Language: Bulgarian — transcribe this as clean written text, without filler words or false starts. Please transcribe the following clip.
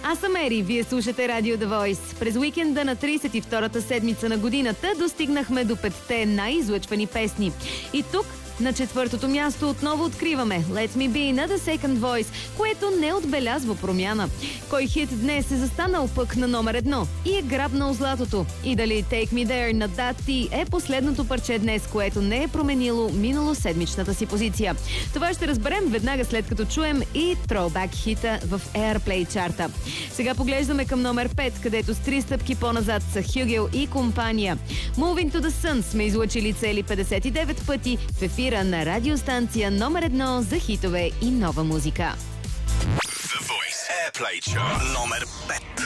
Аз съм Ери, вие слушате Радио The Voice. През уикенда на 32-та седмица на годината достигнахме до 5-те най-излъчвани песни. И тук, на 4-то място, отново откриваме Let Me Be на The Second Voice, което не отбелязва промяна. Кой хит днес е застанал пък на номер 1 и е грабнал златото? И дали Take Me There на Dat T е последното парче днес, което не е променило миналоседмичната си позиция? Това ще разберем веднага след като чуем и Throwback хита в Airplay чарта. Сега поглеждаме към номер 5, където с 3 стъпки по-назад са Хюгел и компания. Moving to the Sun сме излъчили цели 59 пъти в ефира на радиостанция номер 1 за хитове и нова музика. The Voice Airplay Chart номер 5.